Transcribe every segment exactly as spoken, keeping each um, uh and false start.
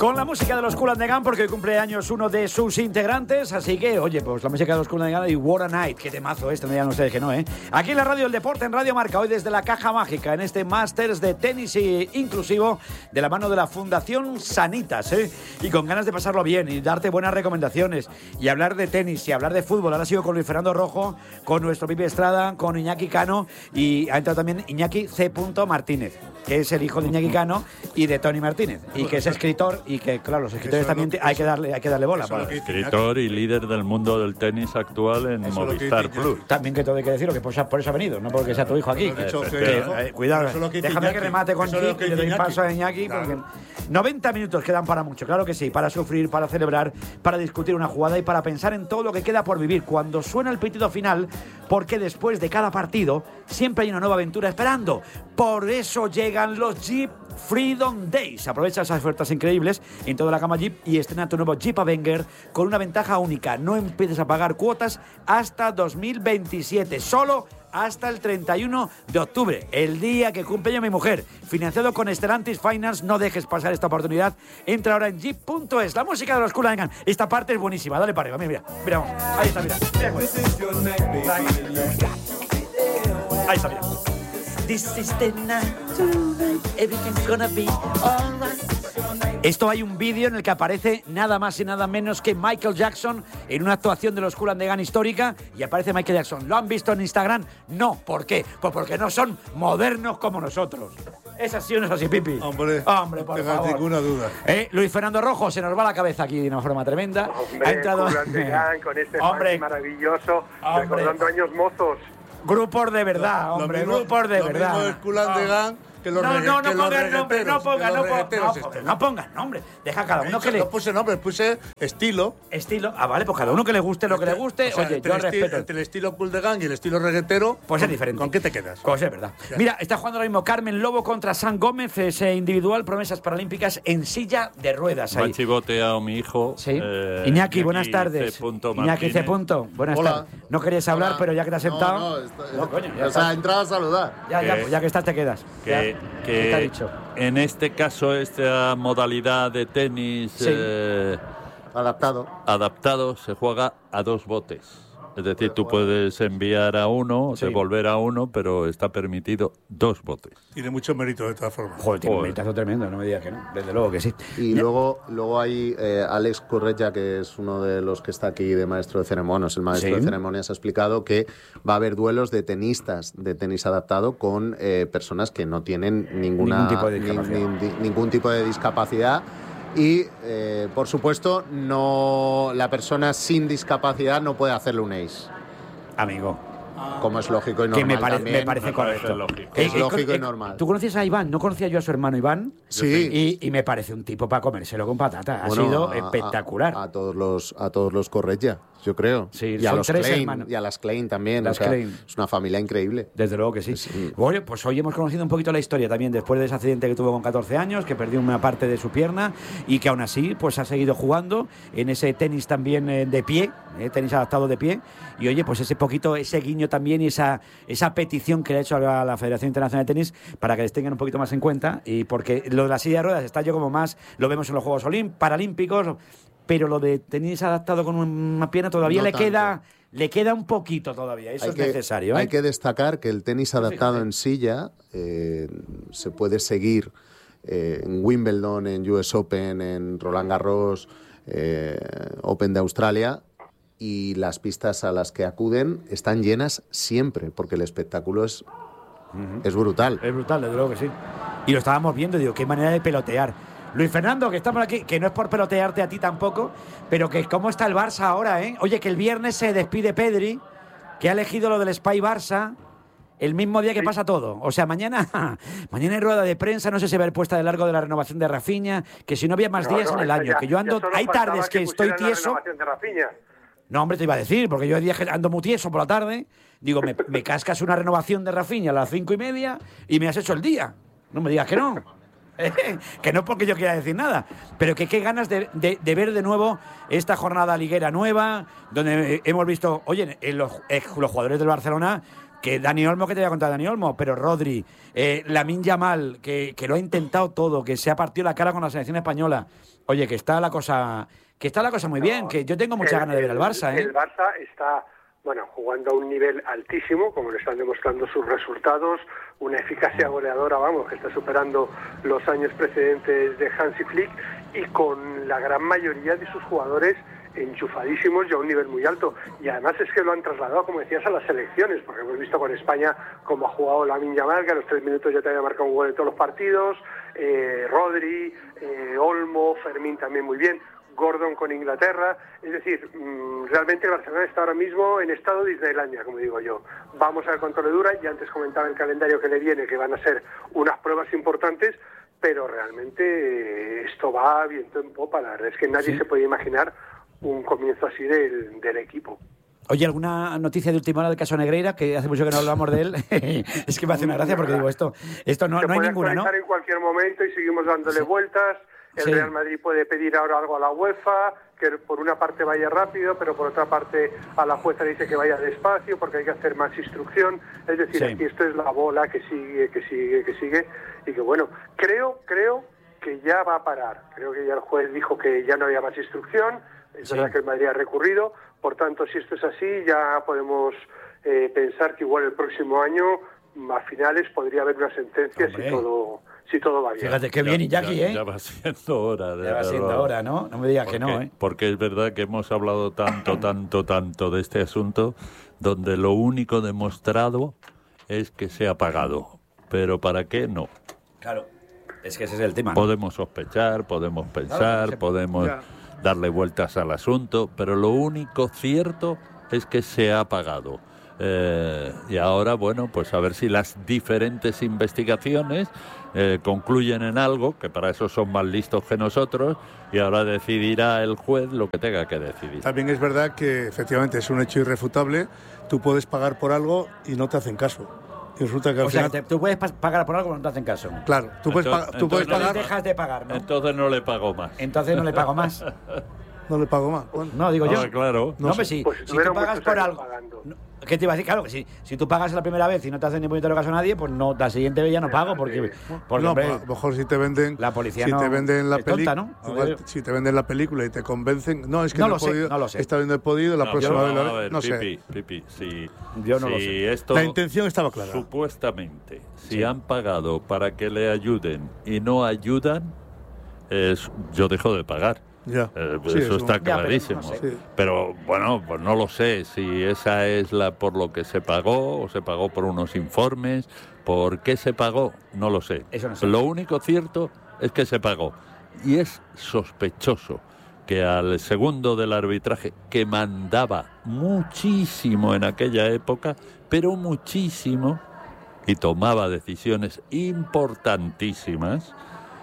Con la música de los Kool and the Gang, porque hoy cumple años uno de sus integrantes. Así que, oye, pues la música de los Kool and the Gang y What a Night. Qué temazo este, no digan ustedes que no, ¿eh? Aquí en la radio del deporte, en Radio Marca, hoy desde la Caja Mágica, en este Masters de tenis inclusivo, de la mano de la Fundación Sanitas, ¿eh? Y con ganas de pasarlo bien y darte buenas recomendaciones y hablar de tenis y hablar de fútbol. Ahora sigo con Luis Fernando Rojo, con nuestro Pipi Estrada, con Iñaki Cano y ha entrado también Iñaki C. Martínez, que es el hijo de Iñaki Cano y de Tony Martínez, y que es escritor y que, claro, los escritores también lo, hay, que darle, hay que darle bola. Para. Escritor y líder del mundo del tenis actual en eso Movistar Plus. También que todo hay que decirlo, que por eso, por eso ha venido, no porque sea tu hijo aquí. Que, que, que, eh, cuidado, que déjame Iñaki, que remate con Chip y le doy paso a Iñaki. Claro. Porque noventa minutos quedan para mucho, claro que sí, para sufrir, para celebrar, para discutir una jugada y para pensar en todo lo que queda por vivir cuando suena el pitido final, porque después de cada partido siempre hay una nueva aventura esperando. Por eso llegan los Jeep Freedom Days. Aprovecha esas ofertas increíbles en toda la gama Jeep y estrena tu nuevo Jeep Avenger con una ventaja única. No empieces a pagar cuotas hasta dos mil veintisiete, solo hasta el treinta y uno de octubre, el día que cumple mi mujer. Financiado con Stellantis Finance. No dejes pasar esta oportunidad. Entra ahora en jeep punto es. La música de los Kool and the Gang. Esta parte es buenísima. Dale para arriba. Mira, mira, mira. Ahí está, mira. mira Ahí está, mira. This is the night tonight, everything's gonna be alright. Esto hay un vídeo en el que aparece nada más y nada menos que Michael Jackson en una actuación de los Kool and the Gang histórica, y aparece Michael Jackson. ¿Lo han visto en Instagram? No. ¿Por qué? Pues porque no son modernos como nosotros. ¿Es así o no es así, Pipi? Hombre, Hombre, por tengas favor. ninguna duda. Eh, Luis Fernando Rojo, se nos va la cabeza aquí de una forma tremenda. Hombre, ha entrado Kool and the Gang, con este hombre, maravilloso, hombre. recordando años mozos. Grupos de verdad, Lo, hombre, lo mismo, grupos de lo verdad. Mismo el Kool and the Gang que los no, regga- no, no que los pongan nombre, no pongan, no pongan, no, estos. no pongan nombre. Deja cada uno que le... No puse nombre, puse estilo. Estilo, ah, vale, pues cada uno que le guste lo que le guste. O sea, Oye, entre yo el esti- respeto. Entre el estilo Kool and the Gang y el estilo reggaetero, Pues es diferente. ¿Con qué te quedas? Pues es verdad. Ya. Mira, está jugando ahora mismo Carmen Lobo contra San Gómez, ese individual, promesas paralímpicas en silla de ruedas. Ahí. Me ha chivoteado mi hijo. Sí. Eh, Iñaki, buenas tardes. C. Iñaki C. Buenas Hola. tardes. No querías hablar, Hola. pero ya que te has sentado. No, no, está- No, coño, ya o sea, está. ha entrado a saludar. Ya, ya, Que- pues ya que estás, te quedas. Que, Ya. que ¿Qué te ha dicho? en este caso, esta modalidad de tenis Sí. eh, Adaptado. adaptado se juega a dos botes. Es decir, tú puedes enviar a uno, Sí. devolver a uno, pero está permitido dos botes. Tiene mucho mérito de todas formas. Joder, tiene un Joder. meritazo tremendo, no me digas que no. Desde luego que sí. Y luego, luego hay eh, Alex Correia, que es uno de los que está aquí de maestro de ceremonias. El maestro Sí. de ceremonias ha explicado que va a haber duelos de tenistas de tenis adaptado con eh, personas que no tienen ninguna, Ningún tipo de ni- discapacidad. ni- ni- ningún tipo de discapacidad. Y, eh, por supuesto, no la persona sin discapacidad no puede hacerle un ace, Amigo. como es lógico y normal Que me, pare- también. me parece Me parece correcto. lógico. Es lógico y normal. ¿Tú conocías a Iván? ¿No conocía yo a su hermano Iván? Sí. Y, y me parece un tipo para comérselo con patata. Ha Bueno, sido a- espectacular. A, a todos los a todos los Correia, yo creo. Sí, y a son los tres Klein, hermanos. y a las Klein también. Las o sea, Klein. es una familia increíble. Desde luego que sí. Sí. Bueno, pues hoy hemos conocido un poquito la historia también, después de ese accidente que tuvo con catorce años, que perdió una parte de su pierna y que aún así pues ha seguido jugando en ese tenis también eh, de pie, eh, tenis adaptado de pie. Y oye, pues ese poquito, ese guiño también y esa, esa petición que le ha hecho a la Federación Internacional de Tenis para que les tengan un poquito más en cuenta. Y porque lo de la silla de ruedas está yo como más, lo vemos en los Juegos Olim- Paralímpicos, pero lo de tenis adaptado con una pierna todavía No le tanto. queda... Le queda un poquito todavía, eso hay es que, necesario. ¿eh? Hay que destacar que el tenis adaptado fíjate. en silla eh, se puede seguir eh, en Wimbledon, en U S Open, en Roland Garros, eh, Open de Australia, y las pistas a las que acuden están llenas siempre, porque el espectáculo es, es brutal. Es brutal, desde luego que sí. Y lo estábamos viendo, digo, qué manera de pelotear. Luis Fernando, que estamos aquí, que no es por pelotearte a ti tampoco, pero que cómo está el Barça ahora, ¿eh? Oye, que el viernes se despide Pedri, que ha elegido lo del Spy Barça el mismo día que Sí. pasa todo. O sea, mañana mañana hay rueda de prensa, no sé si va a haber puesta de largo de la renovación de Rafinha, que si no había más No, días no, en el ya- año, que yo ya ando, solo hay faltaba tardes que, estoy pusieran la tieso. renovación de Rafinha. No, hombre, te iba a decir, porque yo hay días que ando muy tieso por la tarde. Digo, me, me cascas una renovación de Rafinha a las cinco y media y me has hecho el día. No me digas que no. Que no es porque yo quiera decir nada, pero que qué ganas de, de, de ver de nuevo esta jornada liguera nueva, donde hemos visto, oye, en los, eh, los jugadores del Barcelona que Dani Olmo, que te voy a contar Dani Olmo, pero Rodri, eh, Lamine Yamal, que, que lo ha intentado todo, que se ha partido la cara con la selección española. Oye, que está la cosa, que está la cosa muy bien, no, que yo tengo muchas ganas de ver al Barça, ¿eh? El Barça está, bueno, jugando a un nivel altísimo, como lo están demostrando sus resultados, una eficacia goleadora, vamos, que está superando los años precedentes de Hansi Flick, y con la gran mayoría de sus jugadores enchufadísimos y a un nivel muy alto. Y además es que lo han trasladado, como decías, a las selecciones, porque hemos visto con España cómo ha jugado Lamine Yamal, que a los tres minutos ya te había marcado un gol en todos los partidos, eh, Rodri, eh, Olmo, Fermín también muy bien, Gordon con Inglaterra. Es decir, mmm, realmente el Barcelona está ahora mismo en estado de Disneylandia, como digo yo. Vamos a ver cuánto le dura. Ya antes comentaba el calendario que le viene, que van a ser unas pruebas importantes, pero realmente eh, esto va viento en popa. La verdad es que nadie sí. se puede imaginar un comienzo así del, del equipo. Oye, ¿alguna noticia de última hora del caso Negreira? Que hace mucho que no hablamos de él. Es que me hace una gracia porque digo, esto esto no, no hay ninguna, ¿no? Se puede actualizar en cualquier momento y seguimos dándole sí. vueltas. El sí. Real Madrid puede pedir ahora algo a la UEFA, que por una parte vaya rápido, pero por otra parte a la jueza dice que vaya despacio porque hay que hacer más instrucción. Es decir, sí. aquí esto es la bola que sigue, que sigue, que sigue. Y que bueno, creo, creo que ya va a parar. Creo que ya el juez dijo que ya no había más instrucción. Es sí. verdad que el Madrid ha recurrido, por tanto, si esto es así, ya podemos eh, pensar que igual el próximo año, a finales, podría haber una sentencia si todo, si todo va bien. Fíjate qué bien, Iñaki, ya, ¿eh? Ya va siendo hora. De ya va siendo hora, ¿no? No me digas porque, que no, ¿eh? Porque es verdad que hemos hablado tanto, tanto, tanto de este asunto, donde lo único demostrado es que se ha pagado. Pero ¿para qué? No. Claro, es que ese es el tema, ¿no? Podemos sospechar, podemos pensar, claro, podemos... Ya. darle vueltas al asunto, pero lo único cierto es que se ha pagado. Eh, y ahora, bueno, pues a ver si las diferentes investigaciones eh, concluyen en algo, que para eso son más listos que nosotros, y ahora decidirá el juez lo que tenga que decidir. También es verdad que efectivamente es un hecho irrefutable, tú puedes pagar por algo y no te hacen caso. Y resulta que al o final... sea, te, tú puedes pagar por algo pero no te hacen caso. Claro, tú puedes, entonces, pa- tú puedes entonces pagar... dejas de pagar, ¿no? Entonces no le pago más. Entonces no le pago más. No le pago más. Bueno. No, digo yo. Ah, claro. No, no pues sí. Pues si tú pagas por algo... No, ¿qué te iba a decir? Claro, que si, si tú pagas la primera vez y no te hacen ni puñetero caso a nadie, pues no, la siguiente vez ya no pago, porque... porque no, hombre, a lo mejor si te venden... La policía si no te venden la es tonta, ¿no? Igual, si te venden la película y te convencen... No, es que no, no, lo he podido, sé, no lo sé. Esta vez no he podido, la no, próxima yo, vez... No, la, a ver, no Pipi, sé. Pipi, si, yo no si lo sé. Esto, la intención estaba clara. Supuestamente, si sí. han pagado para que le ayuden y no ayudan, es, yo dejo de pagar. Ya. Eh, sí, eso es está un... clarísimo. Ya, pero, no sé. Pero bueno, pues no lo sé si esa es la por lo que se pagó o se pagó por unos informes. ¿Por qué se pagó? No lo sé. Eso no sé. Lo único cierto es que se pagó. Y es sospechoso que al segundo del arbitraje, que mandaba muchísimo en aquella época, pero muchísimo, y tomaba decisiones importantísimas,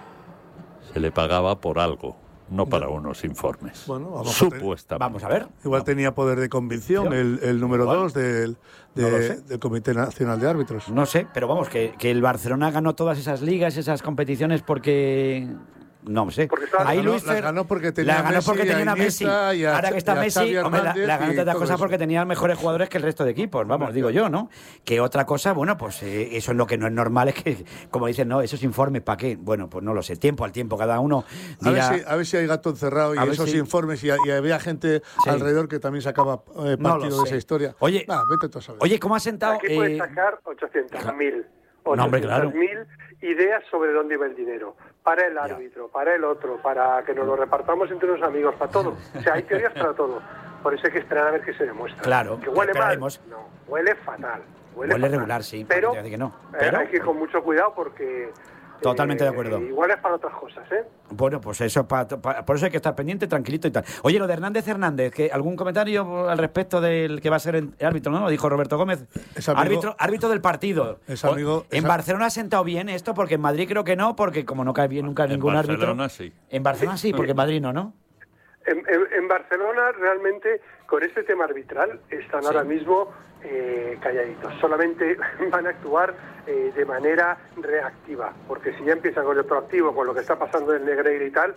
se le pagaba por algo. No para no. unos informes. Bueno, vamos supuestamente. A vamos a ver. Igual tenía poder de convicción el, el número dos del, de, no del Comité Nacional de Árbitros. No sé, pero vamos, que, que el Barcelona ganó todas esas ligas, esas competiciones porque... No sé. Ahí Luis las ganó porque tenía, la ganó Messi, porque tenía una Messi. A, Ahora que está Messi, hombre, la, la ganó otras cosas porque tenía mejores jugadores que el resto de equipos, vamos, sí, digo yo, ¿no? Que otra cosa, bueno, pues eh, eso es lo que no es normal, es que, como dicen, no, esos informes, ¿para qué? Bueno, pues no lo sé, tiempo al tiempo, cada uno dirá... A ver si, a ver si hay gato encerrado y esos si... informes y, y había gente sí. alrededor que también sacaba eh, partido no de esa historia. Oye, nah, vete tú a saber. Oye, ¿cómo has sentado...? Aquí eh... puedes sacar ochocientos mil. No, hombre, claro. mil ideas sobre dónde iba el dinero. Para el árbitro, ya. para el otro, para que nos lo repartamos entre los amigos, para todo. O sea, hay teorías para todo. Por eso hay que esperar a ver qué se demuestra. Claro. Que huele mal. No, huele fatal. Huele, huele fatal. regular, sí. Pero, que no. pero hay que ir con mucho cuidado porque... Totalmente eh, de acuerdo. Igual es para otras cosas, ¿eh? Bueno, pues eso, pa, pa, por eso hay que estar pendiente, tranquilito y tal. Oye, lo de Hernández Hernández, que ¿algún comentario al respecto del que va a ser el árbitro, no? Lo dijo Roberto Gómez. Es amigo, árbitro, árbitro del partido. Es amigo, en es Barcelona ha sentado bien esto, porque en Madrid creo que no, porque como no cae bien nunca en ningún árbitro. En Barcelona sí. En Barcelona sí, porque en Madrid no, ¿no? En, en, en Barcelona realmente con este tema arbitral están sí. ahora mismo eh, calladitos. Solamente van a actuar eh, de manera reactiva, porque si ya empiezan con el proactivo, con lo que está pasando en Negreira y tal,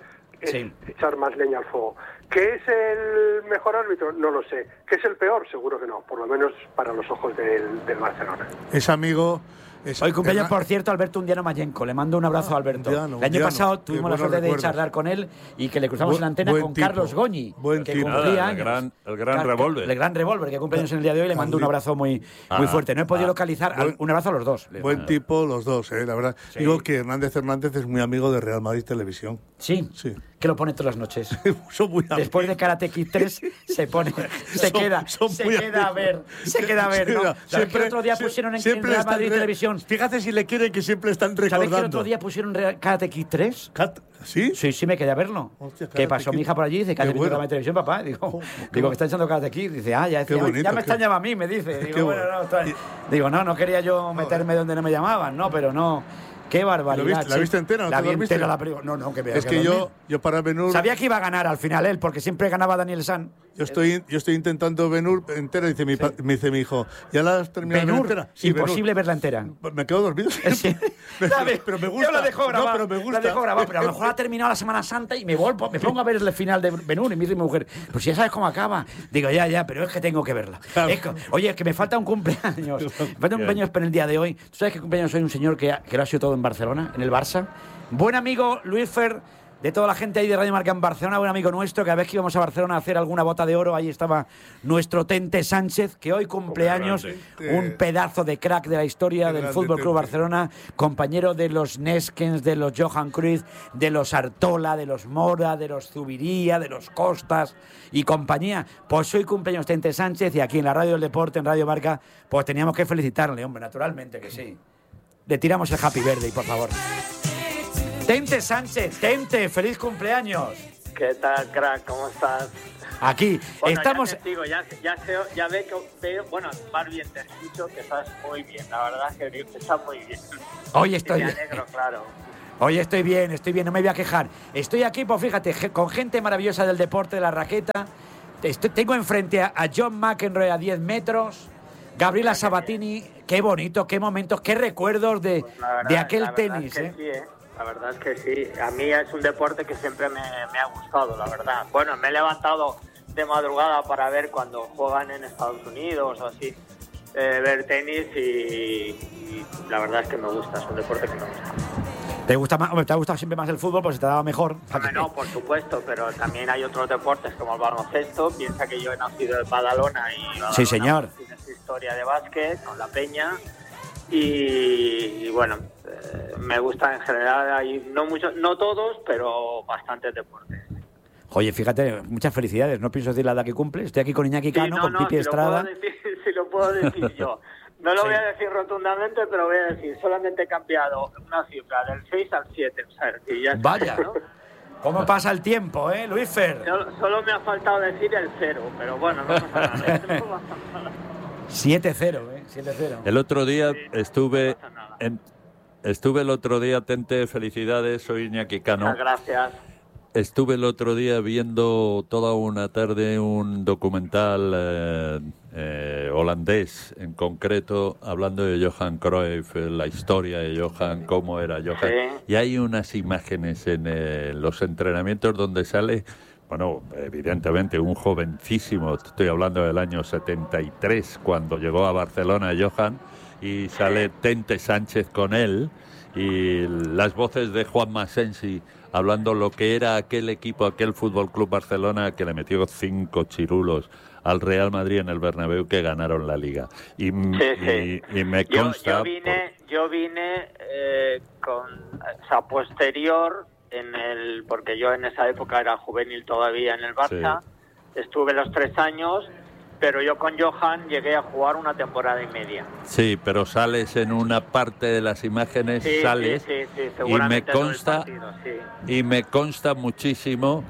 es sí. echar más leña al fuego. ¿Qué es el mejor árbitro? No lo sé. ¿Qué es el peor? Seguro que no, por lo menos para los ojos del, del Barcelona. Es amigo... Es, Hoy cumpleaños, por cierto, Alberto Undiano Mayenco. Le mando un abrazo a Alberto. Undiano, el año Undiano, pasado tuvimos la suerte de charlar con él y que le cruzamos Bu- en la antena con tipo, Carlos Goñi, buen que tipo. cumplía Ah, el años. gran- el gran Car- revólver. El gran revólver, que cumple años en el día de hoy. Le mando un abrazo muy, muy Ah, fuerte. No he podido ah. localizar. Buen- Un abrazo a los dos. Buen tipo los dos, ¿eh? La verdad. Sí. Digo que Hernández Hernández es muy amigo de Real Madrid Televisión. Sí, Sí. que lo pone todas las noches. Son muy amigos. Después de Karate Kid tres se pone, se Son- queda, son se muy queda a ver, amigos. se queda a ver, ¿no? Sí, ¿Sabes siempre- que el otro día sie- pusieron en, en siempre Real están Madrid re- Televisión? Fíjate si le quieren que siempre están ¿Sabes recordando. que el otro día pusieron Real- Karate Kid tres? Cat- ¿Sí? Sí, sí, me quedé a verlo. Hostia, ¿Qué Karate pasó Kid. mi hija por allí? Dice, Qué ¿qué hace bueno. viendo la televisión, papá? Digo, Oh, qué digo bueno. que está echando Karate Kid. Dice, ah, ya, Qué ya, bonito, ya me qué- extrañaba a mí, me dice. Digo, Qué bueno, bueno. no, está- Y- digo, no, no quería yo meterme donde no me llamaban, no, pero no. Qué barbaridad. ¿La viste- la sí. viste entera? ¿No La te vi dormiste? entera la película. No, no, que me Es que yo, yo para Benur, Sabía que iba a ganar al final él, porque siempre ganaba Daniel San. yo estoy, yo estoy intentando Benur entera. Dice mi, pa- me dice mi hijo, ¿ya la has terminado de ver Ben-Hur, entera? Sí, imposible verla entera. Ben-Hur. Me quedo dormido. Sí. Me- ¿Sabes? pero me gusta. Yo la dejo grabar. No, pero me gusta. La dejo grabar, pero a lo mejor ha terminado la Semana Santa y me vuelvo, me pongo a ver el final de Ben-Hur y me dice mi mujer, pues ya sabes cómo acaba. Digo, ya, ya, pero es que tengo que verla. Claro. Es que- oye, es que me falta un cumpleaños. Me falta un cumpleaños en el día de hoy. ¿Tú sabes que cumpleaños soy un señor que, ha- que lo ha sido todo en Barcelona, en el Barça? Buen amigo Luis Fer, de toda la gente ahí de Radio Marca en Barcelona, buen amigo nuestro, que a vez que íbamos a Barcelona a hacer alguna bota de oro, ahí estaba nuestro Tente Sánchez, que hoy cumpleaños, grande. un pedazo de crack de la historia Qué del grande, Fútbol Club Tente. Barcelona, compañero de los Neskens, de los Johan Cruyff, de los Artola, de los Mora, de los Zubiría, de los Costas y compañía. Pues hoy cumpleaños Tente Sánchez y aquí en la Radio del Deporte, en Radio Marca, pues teníamos que felicitarle, hombre, naturalmente que sí. Le tiramos el Happy Birthday, por favor. Tente Sánchez, Tente, feliz cumpleaños. ¿Qué tal, crack? ¿Cómo estás? Aquí Bueno, estamos. Ya te digo, ya, ya, sé, ya ve que veo, bueno, más bien te escucho que estás muy bien, la verdad que estás muy bien. Hoy estoy Me bien. alegro, claro. Hoy estoy bien, estoy bien, no me voy a quejar. Estoy aquí, pues fíjate, ge- con gente maravillosa del deporte de la raqueta. Estoy- tengo enfrente a, a John McEnroe a diez metros, Gabriela Sabatini. Qué bonito, qué momentos, qué recuerdos de, Pues la verdad- de aquel la verdad tenis. es que ¿eh? sí, ¿eh? La verdad es que sí. A mí es un deporte que siempre me, me ha gustado, la verdad. Bueno, me he levantado de madrugada para ver cuando juegan en Estados Unidos o así, eh, ver tenis y, y la verdad es que me gusta, es un deporte que me gusta. ¿Te gusta más? Hombre, te ha gustado siempre más el fútbol, pues se te ha dado mejor. Hombre, no, por supuesto, pero también hay otros deportes como el baloncesto. Piensa que yo he nacido en Badalona y Badalona Sí, señor. tiene su historia de básquet con la Peña y, y bueno, eh, me gusta en general. Hay no muchos, no todos, pero bastantes deportes. Oye, fíjate, muchas felicidades. No pienso decir la edad que cumple. Estoy aquí con Iñaki Sí, Cano, no, con no, Pipi si Estrada. Lo puedo decir, si lo puedo decir yo. No lo Sí. voy a decir rotundamente, pero voy a decir, solamente he cambiado una cifra del seis al siete. O sea, que ya está, Vaya. ¿no? ¿Cómo pasa el tiempo, eh, Luis Fer? Solo, solo me ha faltado decir el cero, pero bueno, no pasa nada. No pasa nada. siete cero, ¿eh? siete cero. El otro día Sí, estuve no pasa nada. en, estuve el otro día, Tente, felicidades, soy Iñaki Cano. Muchas gracias. Estuve el otro día viendo toda una tarde un documental eh, eh, holandés, en concreto, hablando de Johan Cruyff, eh, la historia de Johan, cómo era Johan. Sí. Y hay unas imágenes en eh, los entrenamientos donde sale, bueno, evidentemente un jovencísimo, estoy hablando del año setenta y tres, cuando llegó a Barcelona Johan, y sale Tente Sánchez con él, y las voces de Juan Masensi hablando lo que era aquel equipo, aquel Fútbol Club Barcelona que le metió cinco chirulos al Real Madrid en el Bernabéu, que ganaron la Liga. Y, Sí, sí. y, y me Yo, consta... yo vine, yo vine eh, con, o sea, posterior, en el, porque yo en esa época era juvenil todavía en el Barça, estuve los tres años, pero yo con Johan llegué a jugar una temporada y media. Sí, pero sales en una parte de las imágenes, Sí, sales sí, sí, sí, y me seguramente todo el consta partido, sí. y me consta muchísimo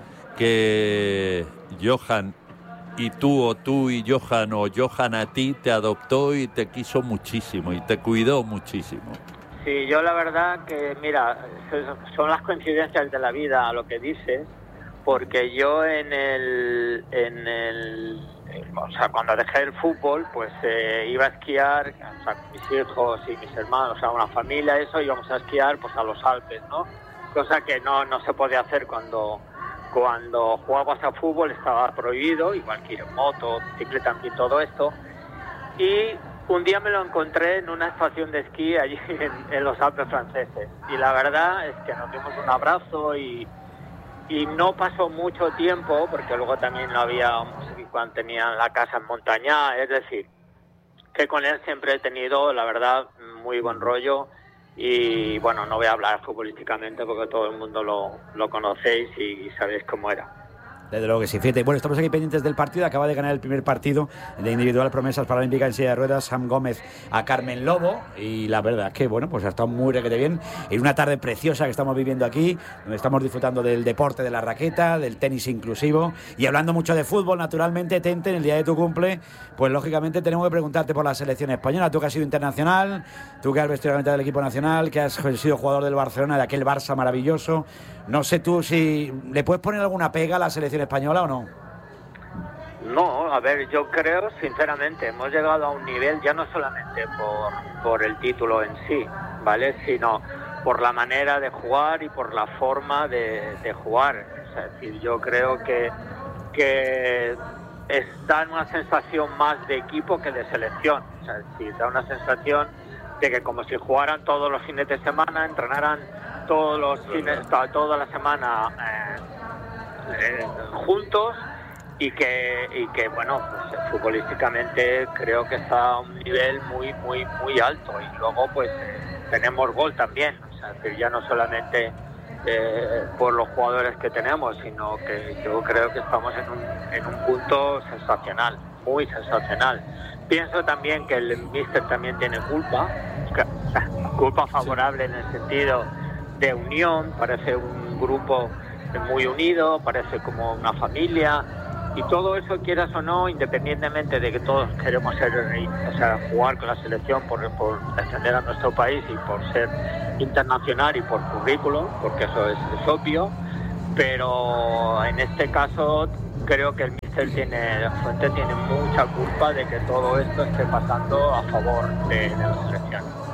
que Johan y tú o tú y Johan o Johan a ti te adoptó y te quiso muchísimo y te cuidó muchísimo. Sí, yo la verdad que, mira, son las coincidencias de la vida a lo que dices, porque yo en el, en el, o sea, cuando dejé el fútbol, pues eh, iba a esquiar, o sea, con mis hijos y mis hermanos, o sea, una familia, eso, íbamos a esquiar, pues a los Alpes, ¿no? Cosa que no, no se podía hacer cuando, cuando jugabas a fútbol estaba prohibido, igual que ir en moto, bicicleta y todo esto. Y un día me lo encontré en una estación de esquí allí en, en los Alpes franceses. Y la verdad es que nos dimos un abrazo y, y no pasó mucho tiempo, porque luego también lo había cuando tenían la casa en montaña. Es decir, que con él siempre he tenido, la verdad, muy buen rollo. Y bueno, no voy a hablar futbolísticamente porque todo el mundo lo, lo conocéis y, y sabéis cómo era. Desde luego que sí. Fíjate, bueno, estamos aquí pendientes del partido. Acaba de ganar el primer partido de individual promesas paralímpicas en silla de ruedas Sam Gómez a Carmen Lobo, y la verdad es que bueno, pues ha estado muy requete bien en una tarde preciosa que estamos viviendo aquí, donde estamos disfrutando del deporte de la raqueta, del tenis inclusivo, y hablando mucho de fútbol. Naturalmente, Tente, en el día de tu cumple, pues lógicamente tenemos que preguntarte por la selección española. Tú que has sido internacional, tú que has vestido la mitad del equipo nacional, que has sido jugador del Barcelona, de aquel Barça maravilloso. No sé tú si le puedes poner alguna pega a la selección española o no. No, a ver, yo creo, sinceramente, hemos llegado a un nivel ya no solamente por, por el título en sí, ¿vale? Sino por la manera de jugar y por la forma de, de jugar. Es decir, yo creo que, que es, da una sensación más de equipo que de selección. O sea, es decir, da una sensación de que como si jugaran todos los fines de semana, entrenaran todos los fines, toda la semana eh, eh, juntos, y que y que bueno, pues futbolísticamente creo que está a un nivel muy muy muy alto. Y luego pues tenemos gol también, o sea, que ya no solamente eh, por los jugadores que tenemos, sino que yo creo que estamos en un, en un punto sensacional, muy sensacional. Pienso también que el míster también tiene culpa, culpa favorable en el sentido de unión. Parece un grupo muy unido, parece como una familia, y todo eso, quieras o no, independientemente de que todos queremos ser, o sea, jugar con la selección por, por defender a nuestro país y por ser internacional y por currículum, porque eso es, es obvio, pero en este caso creo que el míster tiene, la Fuente tiene mucha culpa de que todo esto esté pasando a favor de, de la selección.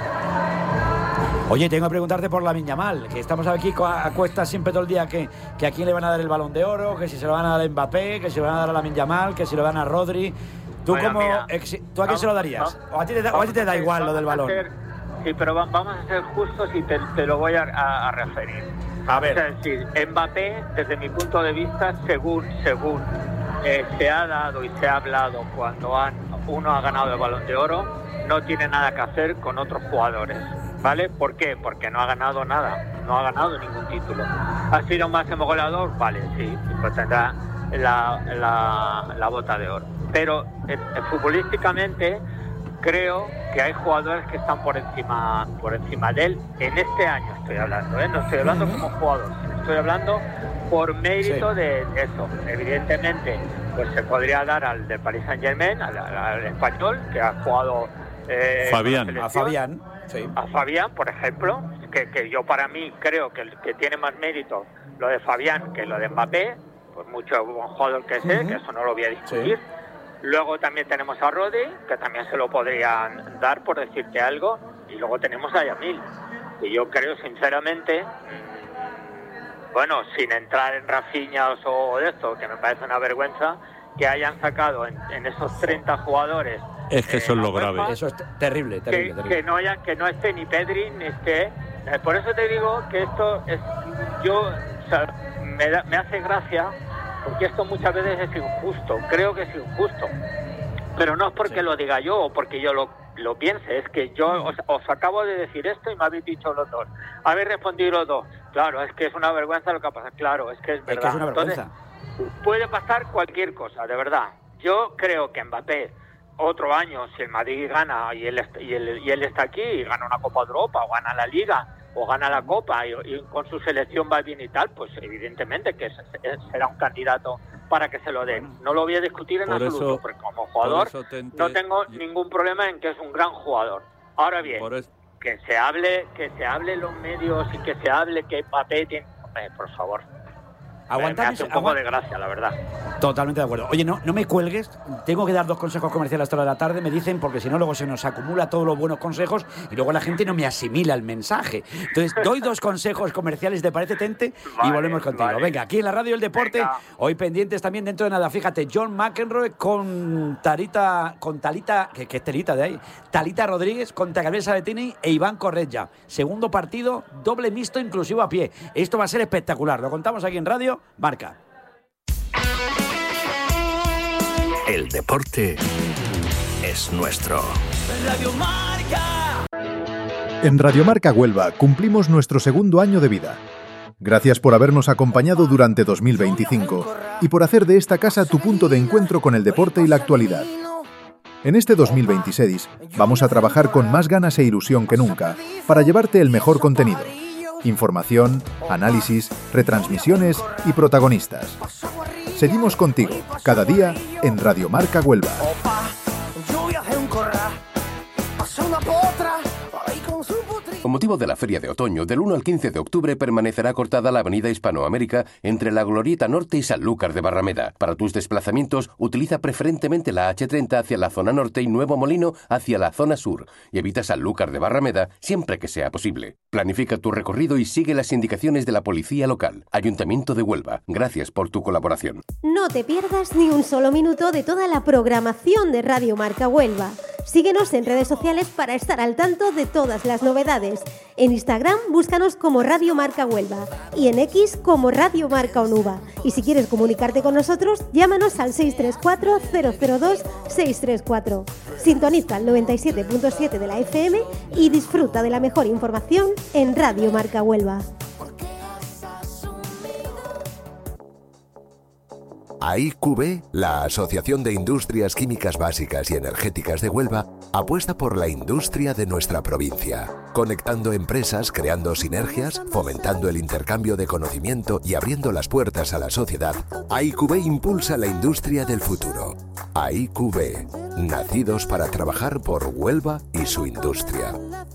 Oye, tengo que preguntarte por Lamine Yamal, que estamos aquí a cuestas siempre todo el día, que, que a quién le van a dar el Balón de Oro, que si se lo van a dar a Mbappé, que si lo van a dar a Lamine Yamal, que si lo van a Rodri. ¿Tú, bueno, como mira, ex, ¿tú a quién se lo darías? ¿O a ti te da, o a ti te da igual lo del balón? Ser, sí, pero va, vamos a ser justos y te, te lo voy a, a, a referir. A ver. Es decir, Mbappé, desde mi punto de vista, según, según eh, se ha dado y se ha hablado cuando han, uno ha ganado el Balón de Oro, no tiene nada que hacer con otros jugadores. ¿Vale? ¿Por qué? Porque no ha ganado nada, no ha ganado ningún título. ¿Ha sido máximo goleador? Vale, sí, pues tendrá la, la, la bota de oro. Pero eh, futbolísticamente creo que hay jugadores que están por encima por encima de él en este año, estoy hablando, ¿eh? No estoy hablando como jugador, estoy hablando por mérito sí. de eso. Evidentemente, pues se podría dar al del Paris Saint-Germain, al, al español, que ha jugado eh, Fabián, a Fabián. Sí. A Fabián, por ejemplo, que, que yo para mí creo que, que tiene más mérito lo de Fabián que lo de Mbappé, pues mucho buen jugador que sé, uh-huh. que eso no lo voy a discutir. Sí. Luego también tenemos a Rodri, que también se lo podrían dar, por decirte algo, y luego tenemos a Yamil, y yo creo sinceramente, mmm, bueno, sin entrar en rafiñas o de esto, que me parece una vergüenza, que hayan sacado en, en esos treinta jugadores. Es que eso eh, es lo grave. UEFA, eso es terrible, terrible, que, terrible. Que no haya, que no esté ni Pedri ni esté. Eh, por eso te digo que esto es, yo, o sea, me, da, me hace gracia, porque esto muchas veces es injusto. Creo que es injusto, pero no es porque sí. lo diga yo o porque yo lo, lo piense. Es que yo os, os acabo de decir esto y me habéis dicho los dos. Habéis respondido los dos. Claro, es que es una vergüenza lo que ha pasado. Claro, es que es verdad. Es que es una vergüenza. Entonces, puede pasar cualquier cosa, de verdad. Yo creo que Mbappé, otro año, si el Madrid gana y él, y él, y él está aquí y gana una Copa de Europa o gana la Liga o gana la Copa y, y con su selección va bien y tal, pues evidentemente que será un candidato para que se lo den. No lo voy a discutir en por absoluto, eso, porque como jugador tente, no tengo yo, ningún problema en que es un gran jugador. Ahora bien, es, que se hable que se hable en los medios y que se hable que Mbappé tiene... Eh, por favor. aguantar. Me hace un poco de gracia, la verdad. Totalmente de acuerdo. Oye, no, no me cuelgues. Tengo que dar dos consejos comerciales hasta la tarde, me dicen, porque si no luego se nos acumula todos los buenos consejos y luego la gente no me asimila el mensaje. Entonces, doy dos consejos comerciales, ¿te parece, Tente? Vale, y volvemos contigo. Vale. Venga, aquí en la radio El Deporte, venga. Hoy pendientes también dentro de nada. Fíjate, John McEnroe con Tarita, con Talita, que, que es Telita de ahí, Talita Rodríguez contra Gabriel Sabatini e Iván Correia. Segundo partido, doble mixto inclusivo a pie. Esto va a ser espectacular. Lo contamos aquí en Radio Marca. El deporte es nuestro. Radio Marca. En Radio Marca Huelva cumplimos nuestro segundo año de vida. Gracias por habernos acompañado durante dos mil veinticinco y por hacer de esta casa tu punto de encuentro con el deporte y la actualidad. En este dos mil veintiséis vamos a trabajar con más ganas e ilusión que nunca para llevarte el mejor contenido. Información, análisis, retransmisiones y protagonistas. Seguimos contigo, cada día, en Radio Marca Huelva. Con motivo de la Feria de Otoño, del uno al quince de octubre permanecerá cortada la avenida Hispanoamérica entre la Glorieta Norte y Sanlúcar de Barrameda. Para tus desplazamientos, utiliza preferentemente la hache treinta hacia la zona norte y Nuevo Molino hacia la zona sur, y evita Sanlúcar de Barrameda siempre que sea posible. Planifica tu recorrido y sigue las indicaciones de la policía local. Ayuntamiento de Huelva, gracias por tu colaboración. No te pierdas ni un solo minuto de toda la programación de Radio Marca Huelva. Síguenos en redes sociales para estar al tanto de todas las novedades. En Instagram, búscanos como Radio Marca Huelva y en X como Radio Marca Onuba. Y si quieres comunicarte con nosotros, llámanos al seis tres cuatro, cero cero dos, seis tres cuatro. Sintoniza el noventa y siete punto siete de la F M y disfruta de la mejor información en Radio Marca Huelva. A I Q B, la Asociación de Industrias Químicas Básicas y Energéticas de Huelva, apuesta por la industria de nuestra provincia, conectando empresas, creando sinergias, fomentando el intercambio de conocimiento y abriendo las puertas a la sociedad. A I Q B impulsa la industria del futuro. A I Q B, nacidos para trabajar por Huelva y su industria.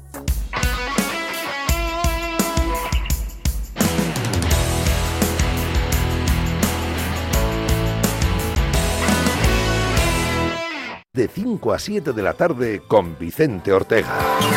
De cinco a siete de la tarde con Vicente Ortega.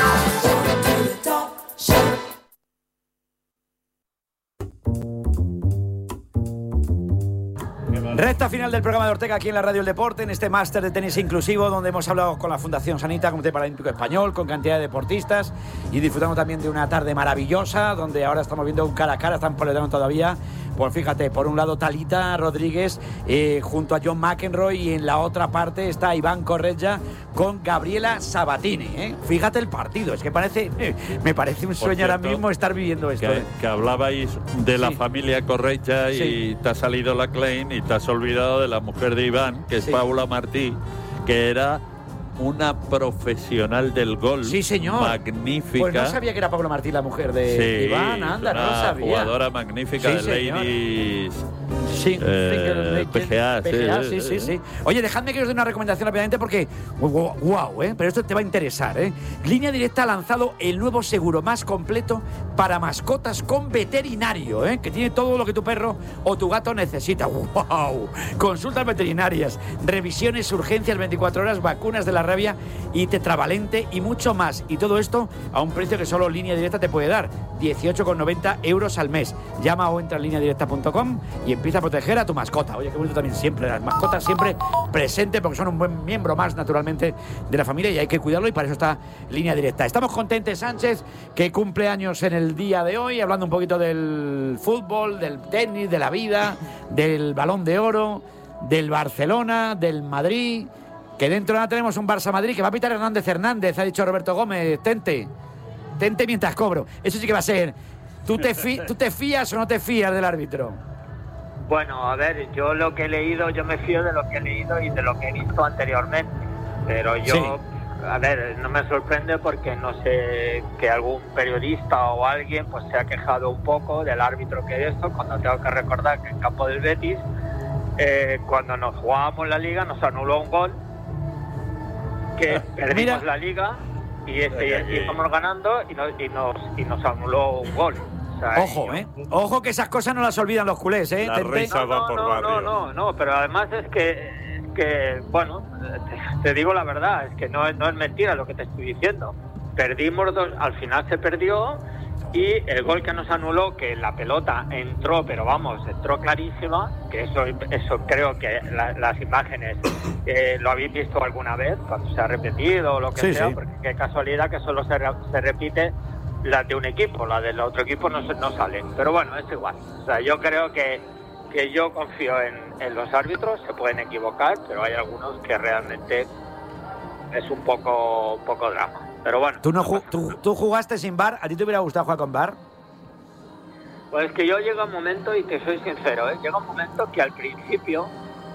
Recta final del programa de Ortega aquí en la Radio El Deporte, en este máster de tenis inclusivo donde hemos hablado con la Fundación Sanita, Comité Paralímpico Español, con cantidad de deportistas y disfrutando también de una tarde maravillosa donde ahora estamos viendo un cara a cara, están poletando todavía. Pues fíjate, por un lado Talita Rodríguez eh, junto a John McEnroe y en la otra parte está Iván Correia con Gabriela Sabatini. ¿eh? Fíjate el partido, es que parece, eh, me parece un sueño cierto, ahora mismo estar viviendo esto. Que, ¿eh? que hablabais de la sí. familia Correia y sí. te ha salido la Klein y te has olvidado de la mujer de Iván, que es sí. Paula Martí, que era una profesional del golf. Sí, señor. Magnífica. Pues no sabía que era Paula Martí la mujer de sí, Iván, anda, una no lo sabía. Jugadora magnífica sí, de señor. Ladies. Sí, eh, P G A, P G A, sí, sí, sí, sí. Oye, dejadme que os dé una recomendación rápidamente porque wow, wow, ¿eh? Pero esto te va a interesar, ¿eh? Línea Directa ha lanzado el nuevo seguro más completo para mascotas con veterinario, ¿eh? Que tiene todo lo que tu perro o tu gato necesita. ¡Wow! Consultas veterinarias, revisiones, urgencias veinticuatro horas, vacunas de la rabia y tetravalente y mucho más. Y todo esto a un precio que solo Línea Directa te puede dar, dieciocho con noventa euros al mes. Llama o entra en línea directa punto com y empieza a proteger a tu mascota. Oye, qué bonito también siempre, las mascotas siempre presentes porque son un buen miembro más naturalmente de la familia y hay que cuidarlo y para eso está Línea Directa. Estamos contentes, Sánchez, que cumple años en el día de hoy, hablando un poquito del fútbol, del tenis, de la vida, del Balón de Oro, del Barcelona, del Madrid, que dentro ahora tenemos un Barça-Madrid que va a pitar Hernández Hernández, ha dicho Roberto Gómez. Tente, tente mientras cobro. Eso sí que va a ser. ¿Tú te, fi- ¿Tú te fías o no te fías del árbitro? Bueno, a ver, yo lo que he leído, yo me fío de lo que he leído y de lo que he visto anteriormente. Pero yo, sí. a ver, no me sorprende porque no sé que algún periodista o alguien pues se ha quejado un poco del árbitro que es esto, cuando tengo que recordar que en campo del Betis, eh, cuando nos jugábamos la Liga, nos anuló un gol, que perdimos Mira. la Liga y este, y íbamos ganando y nos, y, nos, y nos anuló un gol. O sea, Ojo, ¿eh? Ojo que esas cosas no las olvidan los culés, ¿eh? La risa va por no, barrio. No, no, no, pero además es que, es que bueno, te, te digo la verdad, es que no, no es mentira lo que te estoy diciendo. Perdimos dos, al final se perdió y el gol que nos anuló, que la pelota entró, pero vamos, entró clarísima, que eso eso creo que la, las imágenes eh, lo habéis visto alguna vez, cuando se ha repetido o lo que sí, sea, sí. porque qué casualidad que solo se, se repite la de un equipo, la del otro equipo no, no sale, pero bueno, es igual. O sea, yo creo que, que yo confío en, en los árbitros, se pueden equivocar, pero hay algunos que realmente es un poco, un poco drama. Pero bueno. ¿Tú, no ju tú, ¿Tú jugaste sin V A R? ¿A ti te hubiera gustado jugar con V A R? Pues es que yo llega un momento, y te soy sincero, ¿eh? llega un momento que al principio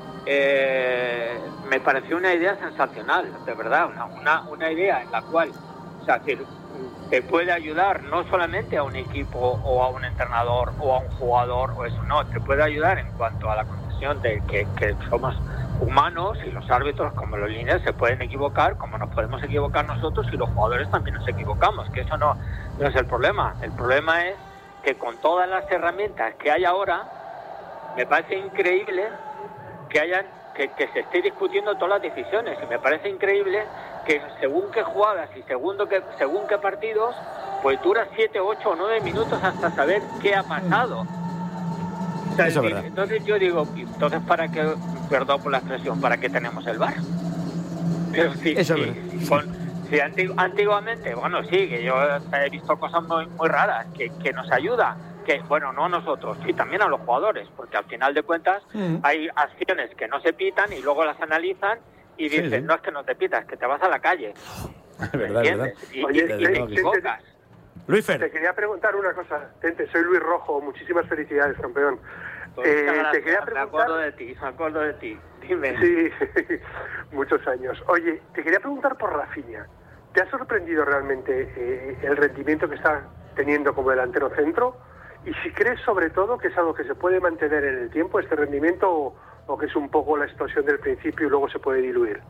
eh, me pareció una idea sensacional, de verdad, una, una, una idea en la cual, o sea, te, te puede ayudar no solamente a un equipo o a un entrenador o a un jugador o eso, no, te puede ayudar en cuanto a la concesión de que, que somos humanos y los árbitros como los líneas se pueden equivocar como nos podemos equivocar nosotros y los jugadores también nos equivocamos, que eso no, no es el problema. El problema es que con todas las herramientas que hay ahora me parece increíble que hayan que, que se esté discutiendo todas las decisiones y me parece increíble que según qué jugadas y según qué, según qué partidos pues dura siete, ocho o nueve minutos hasta saber qué ha pasado. O sea, eso y, es verdad. entonces yo digo, entonces para qué, perdón por la expresión, ¿para qué tenemos el V A R? Pero sí, eso sí, es verdad. con, sí, antigu antiguamente, bueno, sí, que yo he visto cosas muy, muy raras, que, que nos ayuda, que, bueno, no a nosotros, sí, también a los jugadores, porque al final de cuentas mm. hay acciones que no se pitan y luego las analizan y dicen, sí, sí. no es que no te pitas, que te vas a la calle. Es verdad, es verdad. Y, Oye, y, y te equivocas. Luis Fer. Te quería preguntar una cosa, Tente, soy Luis Rojo, muchísimas felicidades, campeón. Eh, te quería preguntar... Me acuerdo de ti, me acuerdo de ti. Dime. Sí, muchos años. Oye, te quería preguntar por Rafinha. ¿Te ha sorprendido realmente eh, el rendimiento que está teniendo como delantero centro? Y si crees sobre todo que es algo que se puede mantener en el tiempo, este rendimiento, o, o que es un poco la explosión del principio y luego se puede diluir.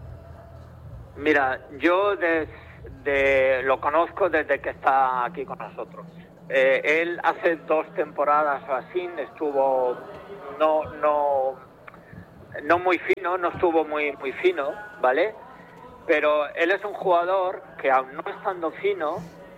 Mira, yo de, de, lo conozco desde que está aquí con nosotros. Eh, él hace dos temporadas o así estuvo no no no muy fino, no estuvo muy muy fino, ¿vale? Pero él es un jugador que aun no estando fino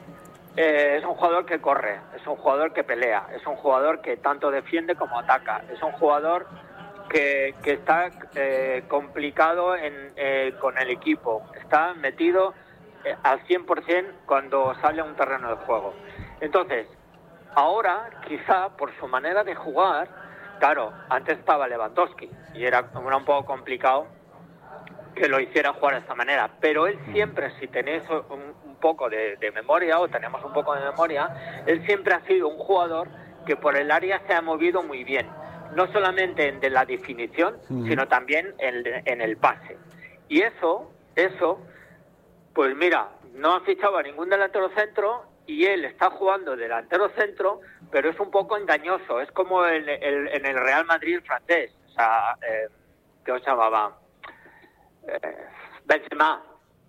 eh, es un jugador que corre, es un jugador que pelea, es un jugador que tanto defiende como ataca, es un jugador que, que está eh, complicado en, eh, con el equipo, está metido eh, al cien por cien cuando sale a un terreno de juego. Entonces, ahora, quizá por su manera de jugar, claro, antes estaba Lewandowski y era, era un poco complicado que lo hiciera jugar de esta manera, pero él siempre, si tenéis un, un poco de, de memoria o tenemos un poco de memoria, él siempre ha sido un jugador que por el área se ha movido muy bien, no solamente en de la definición, uh-huh. sino también en, en el pase. Y eso, eso, pues mira, no ha fichado a ningún delantero centro y él está jugando delantero centro, pero es un poco engañoso, es como el, el, en el Real Madrid francés, o sea, eh, ¿qué os llamaba? Eh, Benzema,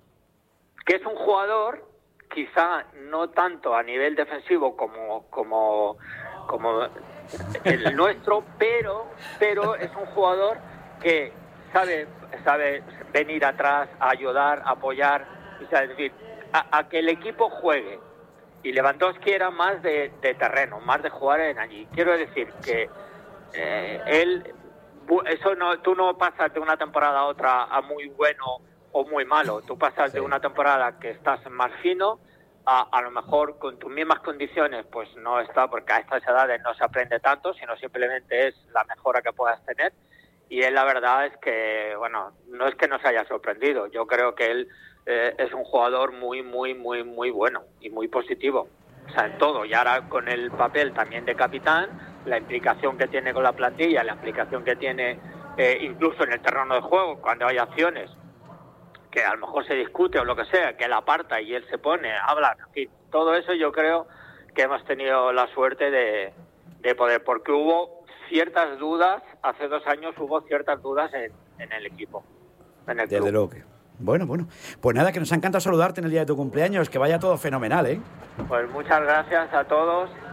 que es un jugador quizá no tanto a nivel defensivo como como como el nuestro, pero pero es un jugador que sabe sabe venir atrás, a ayudar, a apoyar, o sea, es decir, a, a que el equipo juegue. Y Lewandowski era más de, de terreno, más de jugar en allí. Quiero decir que eh, él, eso no, tú no pasas de una temporada a otra a muy bueno o muy malo. Tú pasas sí. de una temporada que estás más fino a a lo mejor con tus mismas condiciones, pues no está, porque a estas edades no se aprende tanto, sino simplemente es la mejora que puedas tener. Y él, la verdad es que, bueno, no es que nos haya sorprendido. Yo creo que él Eh, es un jugador muy, muy, muy, muy bueno y muy positivo. O sea, en todo. Y ahora con el papel también de capitán, la implicación que tiene con la plantilla, la implicación que tiene eh, incluso en el terreno de juego, cuando hay acciones que a lo mejor se discute o lo que sea, que él aparta y él se pone, habla, en fin. Todo eso yo creo que hemos tenido la suerte de, de poder, porque hubo ciertas dudas, hace dos años hubo ciertas dudas en, en el equipo, en el club. Desde luego que... Bueno, bueno. Pues nada, que nos ha encantado saludarte en el día de tu cumpleaños. Que vaya todo fenomenal, ¿eh? Pues muchas gracias a todos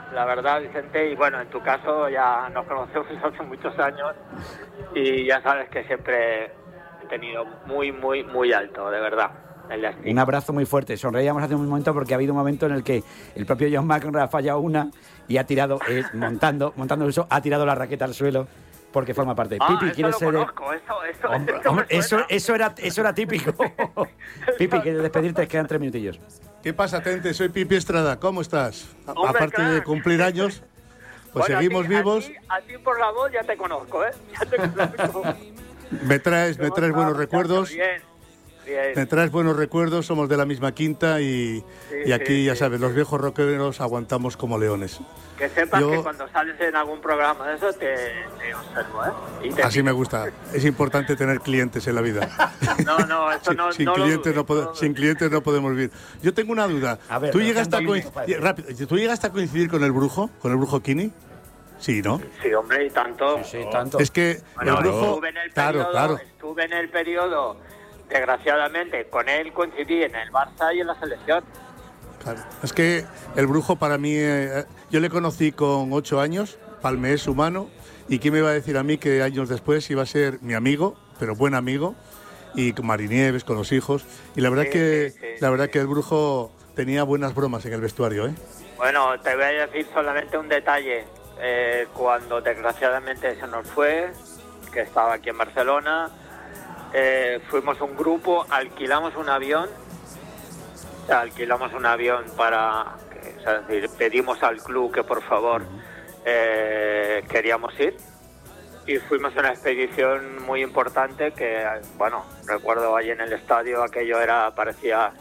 la verdad, Vicente, y bueno, en tu caso ya nos conocemos hace muchos años y ya sabes que siempre he tenido muy, muy, muy alto, de verdad. Un abrazo muy fuerte. Sonreíamos hace un momento porque ha habido un momento en el que el propio John McEnroe ha fallado una y ha tirado, eh, montando, montando eso, ha tirado la raqueta al suelo porque forma parte de ah, Pipi. Eso ¿Quieres lo ser conozco, eso, eso, hombre, eso, hombre, eso, eso, era, eso era típico. Pipi, ¿quieres despedirte? Quedan tres minutillos. ¿Qué pasa, Tente? Soy Pipi Estrada. ¿Cómo estás? A, hombre, aparte crack. de cumplir años, pues bueno, seguimos a ti, vivos. A ti, a ti por la voz ya te conozco, ¿eh? Ya te conozco. me traes, me traes buenos recuerdos. Bien. Bien. Me traes buenos recuerdos, somos de la misma quinta y, sí, y aquí, sí, ya sí, sabes, sí. los viejos rockeros aguantamos como leones. Que sepas Yo, que cuando sales en algún programa de eso te, te observo, ¿eh? Y te así me gusta. Es importante tener clientes en la vida. No, no, eso no, sin, no clientes lo dudes, no pode, sin clientes no podemos vivir. Yo tengo una duda. A ver, ¿Tú, llegaste a coincidir, rápido, ¿Tú llegaste a coincidir con el brujo? ¿Con el brujo Kini? Sí, ¿no? Sí, hombre, y tanto. Sí, sí, tanto. Es que bueno, el brujo... Estuve en el claro, periodo, claro. Estuve en el periodo, desgraciadamente, con él coincidí en el Barça y en la selección. Claro. Es que el brujo para mí, eh, yo le conocí con ocho años, palmeé su mano, y quién me iba a decir a mí que años después iba a ser mi amigo, pero buen amigo, y con Marinieves, con los hijos, y la verdad sí, que sí, sí, la verdad sí. que el brujo tenía buenas bromas en el vestuario, ¿eh? Bueno, te voy a decir solamente un detalle. Eh, cuando desgraciadamente se nos fue, que estaba aquí en Barcelona, eh, fuimos un grupo, alquilamos un avión, o sea, alquilamos un avión para, o sea, es decir, pedimos al club que por favor eh, queríamos ir y fuimos a una expedición muy importante que, bueno, recuerdo allí en el estadio aquello era, parecía...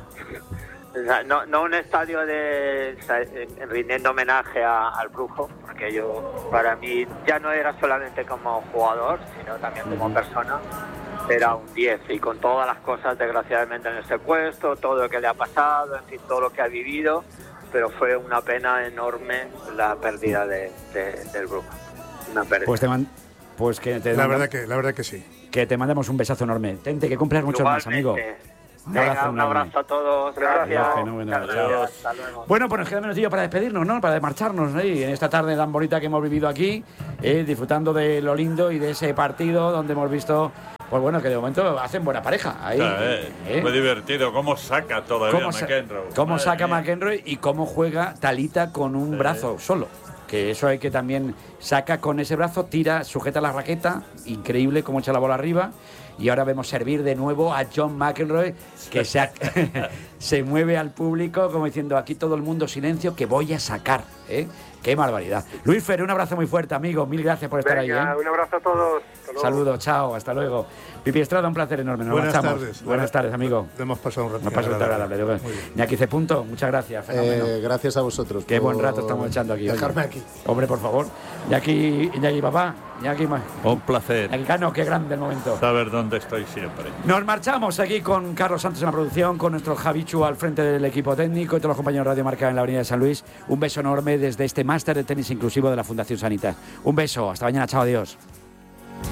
No, no un estadio de o sea, rindiendo homenaje a, al brujo, porque yo, para mí, ya no era solamente como jugador, sino también como persona, era un diez, y con todas las cosas, desgraciadamente, en el secuestro, todo lo que le ha pasado, en fin, todo lo que ha vivido, pero fue una pena enorme la pérdida de, de, del brujo. Una pérdida. Pues te man, pues que te la verdad que la verdad que sí. Que te mandamos un besazo enorme. Tente, que cumplas muchos más, amigo. Un Venga, abrazo, un abrazo a todos. Gracias. Gracias. Hasta luego. Bueno, pues nos queda un minutillo para despedirnos, ¿no? Para marcharnos, ¿eh? En esta tarde tan bonita que hemos vivido aquí, ¿eh? Disfrutando de lo lindo y de ese partido donde hemos visto, pues bueno, que de momento hacen buena pareja. Ahí, o sea, eh, ¿eh? Muy divertido. ¿Cómo saca todavía ¿Cómo McEnroe? Sa ¿Cómo saca McEnroe y cómo juega Talita con un sí. brazo solo? Que eso hay que también saca con ese brazo, tira, sujeta la raqueta, increíble cómo echa la bola arriba. Y ahora vemos servir de nuevo a John McEnroe, que se, se mueve al público como diciendo, aquí todo el mundo silencio, que voy a sacar, ¿eh? ¡Qué barbaridad! Luis Fer, un abrazo muy fuerte, amigo. Mil gracias por estar Venga, ahí. ¿eh? Un abrazo a todos. Saludos, chao, hasta luego. Pipi Estrada, un placer enorme. Nos Buenas marchamos. tardes. Buenas tardes, amigo. Hemos pasado un rato. Nos pasado un rato agradable. Ñaki C. Punto, muchas gracias. Eh, gracias a vosotros. Qué buen rato estamos echando aquí. Dejarme aquí. Hombre, por favor. Ñaki, Ñaki papá. Ñaki, un placer. Ñaki Cano, qué grande el momento. Saber dónde estoy siempre. Nos marchamos aquí con Carlos Santos en la producción, con nuestro Javichu al frente del equipo técnico y todos los compañeros de Radio Marca en la Avenida de San Luis. Un beso enorme desde este máster de tenis inclusivo de la Fundación Sanitas. Un beso, hasta mañana, chao, adiós.